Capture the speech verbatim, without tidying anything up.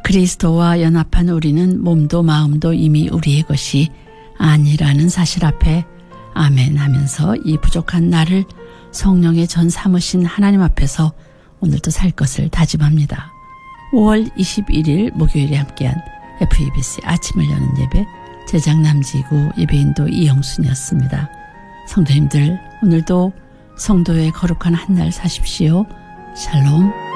그리스도와 연합한 우리는 몸도 마음도 이미 우리의 것이 아니라는 사실 앞에 아멘 하면서 이 부족한 나를 성령의 전 삼으신 하나님 앞에서 오늘도 살 것을 다짐합니다. 오월 이십일일 목요일에 함께한 에프이비씨 아침을 여는 예배 제작 남지구 예배인도 이영순이었습니다. 성도님들 오늘도 성도의 거룩한 한 날 사십시오. 샬롬.